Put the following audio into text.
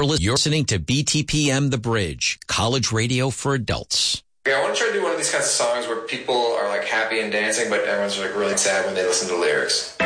You're listening to BTPM The Bridge, college radio for adults. Yeah, I want to try to do one of these kinds of songs where people are like happy and dancing, but everyone's like really sad when they listen to lyrics.